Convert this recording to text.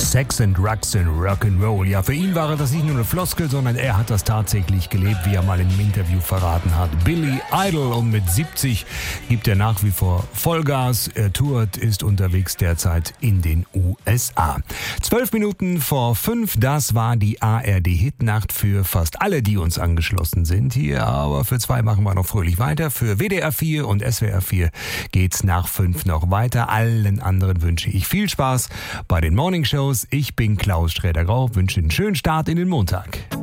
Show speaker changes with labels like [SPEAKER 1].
[SPEAKER 1] Sex and Drugs and Rock'n'Roll. Ja, für ihn war das nicht nur eine Floskel, sondern er hat das tatsächlich gelebt, wie er mal in einem Interview verraten hat. Billy Idol, und mit 70 gibt er nach wie vor Vollgas. Er tourt, ist unterwegs derzeit in den USA. 12 Minuten vor 5, das war die ARD-Hitnacht für fast alle, die uns angeschlossen sind hier. Aber für 2 machen wir noch fröhlich weiter. Für WDR 4 und SWR 4 geht's nach 5 noch weiter. Allen anderen wünsche ich viel Spaß bei den Morning Shows. Ich bin Klaus Sträder-Grau, wünsche einen schönen Start in den Montag.